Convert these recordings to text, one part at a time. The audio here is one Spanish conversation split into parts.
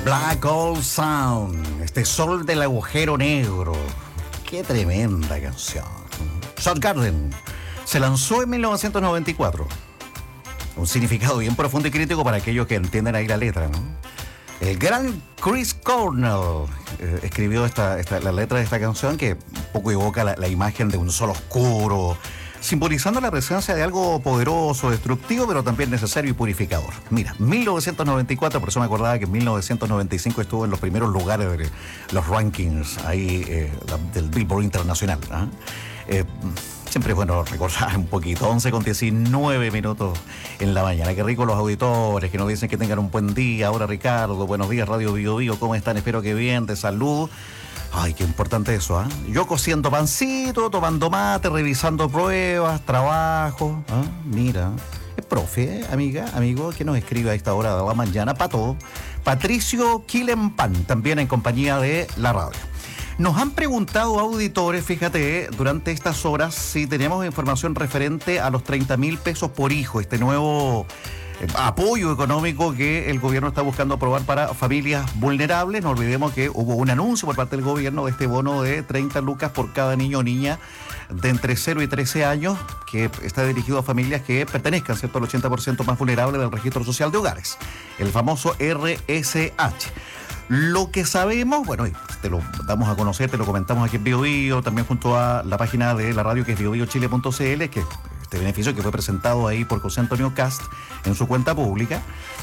Black Hole Sound, este sol del agujero negro. Qué tremenda canción. Soundgarden se lanzó en 1994. Un significado bien profundo y crítico para aquellos que entienden ahí la letra, ¿no? El gran Chris Cornell escribió la letra de esta canción, que un poco evoca la imagen de un sol oscuro, simbolizando la presencia de algo poderoso, destructivo, pero también necesario y purificador. Mira, 1994, por eso me acordaba que en 1995 estuvo en los primeros lugares de los rankings ahí del Billboard Internacional, ¿eh? Siempre es bueno recordar un poquito. 11:19 en la mañana. Qué rico los auditores que nos dicen que tengan un buen día. Ahora Ricardo, buenos días, Radio Bio Bio, ¿cómo están? Espero que bien, de salud. Ay, qué importante eso, ¿eh? Yo cociendo pancito, tomando mate, revisando pruebas, trabajo. Mira, es profe, amiga, amigo, que nos escribe a esta hora de la mañana, Pato. Patricio Quilempan, también en compañía de la radio. Nos han preguntado auditores, fíjate, durante estas horas, si tenemos información referente a los 30.000 pesos por hijo, este nuevo apoyo económico que el gobierno está buscando aprobar para familias vulnerables. No olvidemos que hubo un anuncio por parte del gobierno de este bono de 30 lucas por cada niño o niña de entre 0 y 13 años, que está dirigido a familias que pertenezcan, ¿cierto?, al 80% más vulnerable del registro social de hogares, el famoso RSH. Lo que sabemos, bueno, te lo damos a conocer, te lo comentamos aquí en Bio Bio, también junto a la página de la radio que es biobiochile.cl, que este beneficio que fue presentado ahí por José Antonio Cast en su cuenta pública,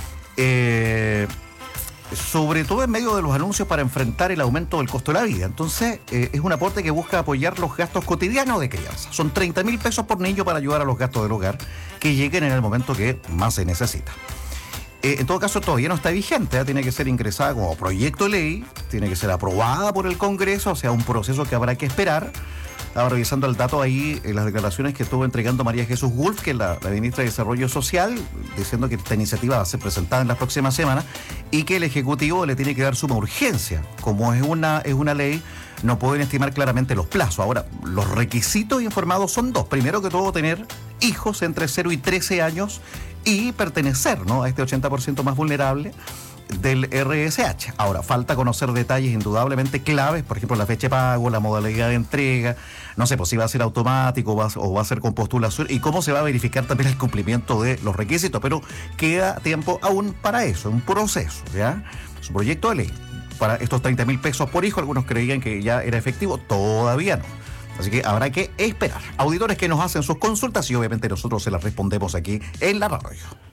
sobre todo en medio de los anuncios para enfrentar el aumento del costo de la vida. Entonces, es un aporte que busca apoyar los gastos cotidianos de crianza. Son 30.000 pesos por niño para ayudar a los gastos del hogar que lleguen en el momento que más se necesita. En todo caso, todavía no está vigente, ¿eh? Tiene que ser ingresada como proyecto de ley, tiene que ser aprobada por el Congreso, o sea, un proceso que habrá que esperar. Estaba revisando el dato ahí, en las declaraciones que estuvo entregando María Jesús Wolf, que es la ministra de Desarrollo Social, diciendo que esta iniciativa va a ser presentada en las próximas semanas y que el Ejecutivo le tiene que dar suma urgencia. Como es una ley, no pueden estimar claramente los plazos. Ahora, los requisitos informados son dos. Primero que todo, tener hijos entre 0 y 13 años y pertenecer, ¿no?, a este 80% más vulnerable del RSH. Ahora, falta conocer detalles indudablemente claves, por ejemplo, la fecha de pago, la modalidad de entrega, no sé, pues si va a ser automático o va a ser con postulación, y cómo se va a verificar también el cumplimiento de los requisitos, pero queda tiempo aún para eso, un proceso, ¿ya? Es un proyecto de ley para estos 30.000 pesos por hijo. Algunos creían que ya era efectivo, todavía no. Así que habrá que esperar. Auditores que nos hacen sus consultas y obviamente nosotros se las respondemos aquí en la radio.